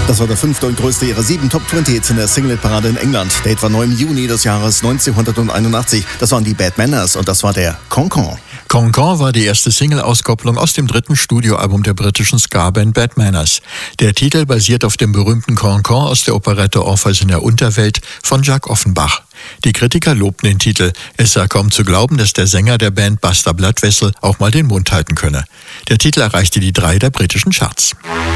Das war der 5. und größte ihrer 7 Top-20-Hits in der Single-Parade in England. Der Hit war neu im Juni des Jahres 1981. Das waren die Bad Manners und das war der Con-Con. Con-Con war die erste Single-Auskopplung aus dem 3. Studioalbum der britischen Ska-Band Bad Manners. Der Titel basiert auf dem berühmten Con-Con aus der Operette Orpheus in der Unterwelt von Jacques Offenbach. Die Kritiker lobten den Titel. Es sei kaum zu glauben, dass der Sänger der Band Buster Bloodvessel auch mal den Mund halten könne. Der Titel erreichte die 3 der britischen Charts.